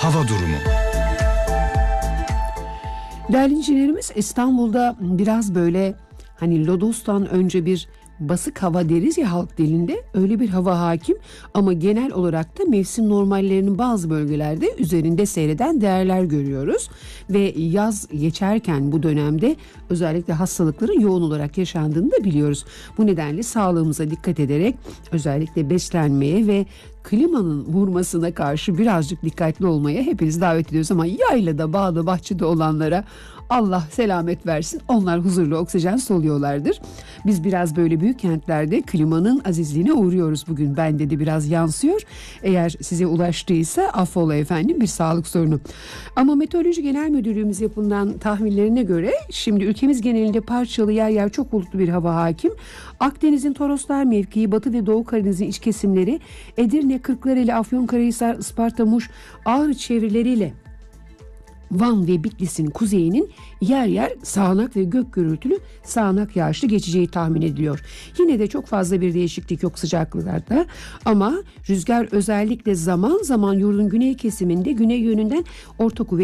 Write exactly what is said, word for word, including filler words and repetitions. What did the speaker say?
Hava durumu. Değerli dinleyicilerimiz, İstanbul'da biraz böyle hani lodostan önce bir basık hava deriz ya halk dilinde, öyle bir hava hakim ama genel olarak da mevsim normallerinin bazı bölgelerde üzerinde seyreden değerler görüyoruz ve yaz geçerken bu dönemde özellikle hastalıkların yoğun olarak yaşandığını da biliyoruz. Bu nedenle sağlığımıza dikkat ederek özellikle beslenmeye ve klimanın vurmasına karşı birazcık dikkatli olmaya hepinizi davet ediyoruz ama yaylada, bağda, bahçede olanlara Allah selamet versin. Onlar huzurlu oksijen soluyorlardır. Biz biraz böyle büyük kentlerde klimanın azizliğine uğruyoruz bugün. Bende de biraz yansıyor. Eğer size ulaştıysa affola efendim, bir sağlık sorunu. Ama Meteoroloji Genel Müdürlüğümüz yapılan tahminlerine göre şimdi ülkemiz genelinde parçalı, yer yer çok bulutlu bir hava hakim. Akdeniz'in Toroslar mevkii, Batı ve Doğu Karadeniz'in iç kesimleri, Edirne, Kırklareli, Afyonkarahisar, Isparta, Muş, Ağrı çevreleriyle Van ve Bitlis'in kuzeyinin yer yer sağanak ve gök gürültülü sağanak yağışlı geçeceği tahmin ediliyor. Yine de çok fazla bir değişiklik yok sıcaklıklarda ama rüzgar özellikle zaman zaman yurdun güney kesiminde güney yönünden orta kuvvet